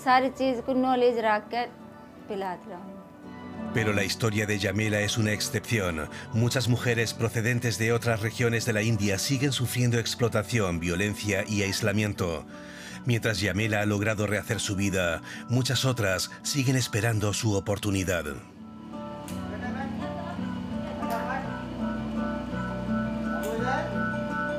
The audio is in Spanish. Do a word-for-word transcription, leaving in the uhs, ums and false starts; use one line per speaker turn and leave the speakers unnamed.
सारी चीज़ को नॉलेज रख कर पिलाती रहूँ।
Pero la historia de Yamela es una excepción. Muchas mujeres procedentes de otras regiones de la India siguen sufriendo explotación, violencia y aislamiento. Mientras Yamela ha logrado rehacer su vida, muchas otras siguen esperando su oportunidad.